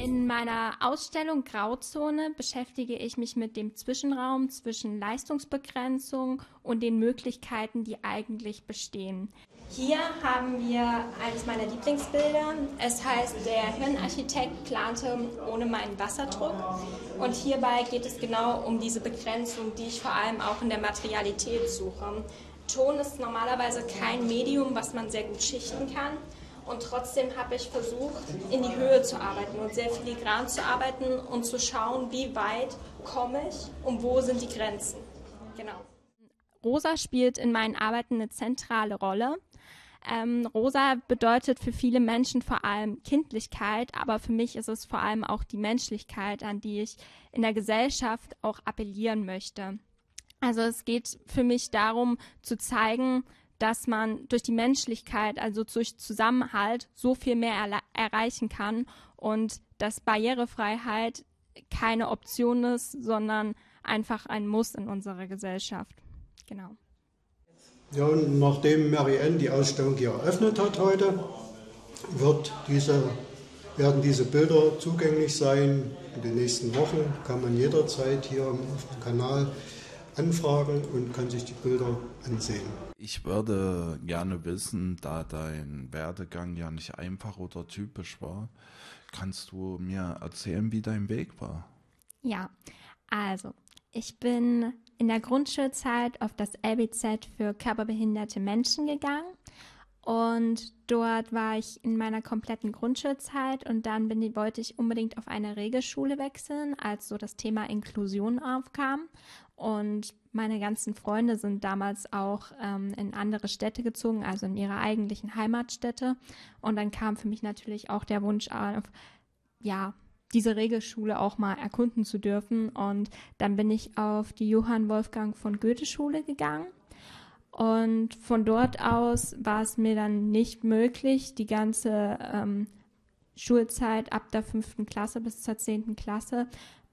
In meiner Ausstellung Grauzone beschäftige ich mich mit dem Zwischenraum zwischen Leistungsbegrenzung und den Möglichkeiten, die eigentlich bestehen. Hier haben wir eines meiner Lieblingsbilder. Es heißt, der Hirnarchitekt plante ohne meinen Wasserdruck. Und hierbei geht es genau um diese Begrenzung, die ich vor allem auch in der Materialität suche. Ton ist normalerweise kein Medium, was man sehr gut schichten kann. Und trotzdem habe ich versucht, in die Höhe zu arbeiten und sehr filigran zu arbeiten und zu schauen, wie weit komme ich und wo sind die Grenzen. Genau. Rosa spielt in meinen Arbeiten eine zentrale Rolle. Rosa bedeutet für viele Menschen vor allem Kindlichkeit, aber für mich ist es vor allem auch die Menschlichkeit, an die ich in der Gesellschaft auch appellieren möchte. Also es geht für mich darum, zu zeigen, dass man durch die Menschlichkeit, also durch Zusammenhalt, so viel mehr erreichen kann und dass Barrierefreiheit keine Option ist, sondern einfach ein Muss in unserer Gesellschaft. Genau. Ja, und nachdem Mary-Ann die Ausstellung hier eröffnet hat heute, werden diese Bilder zugänglich sein. In den nächsten Wochen kann man jederzeit hier auf dem Kanal anfragen und kann sich die Bilder ansehen. Ich würde gerne wissen, da dein Werdegang ja nicht einfach oder typisch war, kannst du mir erzählen, wie dein Weg war? Ja, also ich bin in der Grundschulzeit auf das LBZ für körperbehinderte Menschen gegangen und dort war ich in meiner kompletten Grundschulzeit und dann wollte ich unbedingt auf eine Regelschule wechseln, als so das Thema Inklusion aufkam. Und meine ganzen Freunde sind damals auch in andere Städte gezogen, also in ihre eigentlichen Heimatstädte. Und dann kam für mich natürlich auch der Wunsch auf, ja, diese Regelschule auch mal erkunden zu dürfen. Und dann bin ich auf die Johann Wolfgang von Goethe Schule gegangen. Und von dort aus war es mir dann nicht möglich, die ganze Schulzeit ab der 5. Klasse bis zur 10. Klasse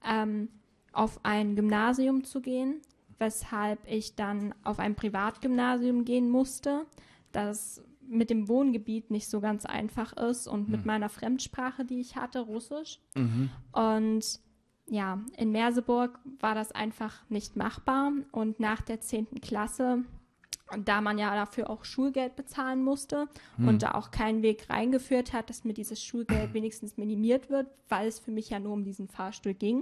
auf ein Gymnasium zu gehen, weshalb ich dann auf ein Privatgymnasium gehen musste, das mit dem Wohngebiet nicht so ganz einfach ist und mit meiner Fremdsprache, die ich hatte, Russisch. Und ja, in Merseburg war das einfach nicht machbar und nach der 10. Klasse, da man ja dafür auch Schulgeld bezahlen musste und da auch kein Weg reingeführt hat, dass mir dieses Schulgeld wenigstens minimiert wird, weil es für mich ja nur um diesen Fahrstuhl ging,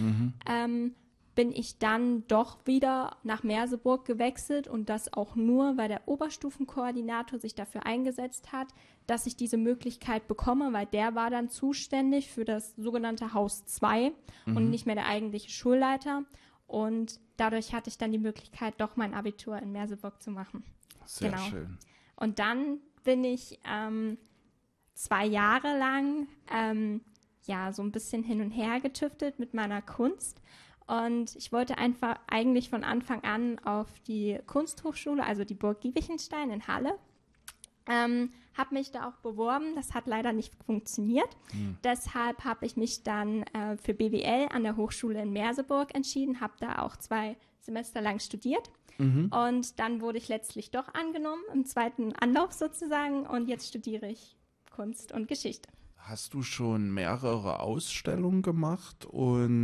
bin ich dann doch wieder nach Merseburg gewechselt und das auch nur, weil der Oberstufenkoordinator sich dafür eingesetzt hat, dass ich diese Möglichkeit bekomme, weil der war dann zuständig für das sogenannte Haus 2 und nicht mehr der eigentliche Schulleiter. Und dadurch hatte ich dann die Möglichkeit, doch mein Abitur in Merseburg zu machen. Sehr schön. Und dann bin ich 2 Jahre lang so ein bisschen hin und her getüftelt mit meiner Kunst. Und ich wollte einfach eigentlich von Anfang an auf die Kunsthochschule, also die Burg Giebichenstein in Halle. Habe mich da auch beworben, das hat leider nicht funktioniert. Deshalb habe ich mich dann für BWL an der Hochschule in Merseburg entschieden, habe da auch 2 Semester lang studiert. Und dann wurde ich letztlich doch angenommen, im 2. Anlauf sozusagen. Und jetzt studiere ich Kunst und Geschichte. Hast du schon mehrere Ausstellungen gemacht und